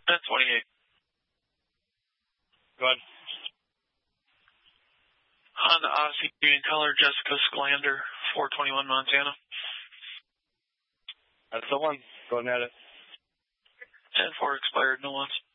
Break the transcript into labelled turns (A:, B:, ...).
A: 1028.
B: Go ahead.
A: Honda Odyssey in color, Jessica Schlander, 421 Montana.
B: That's the one. Go ahead and add it.
A: 10-4 expired, no ones.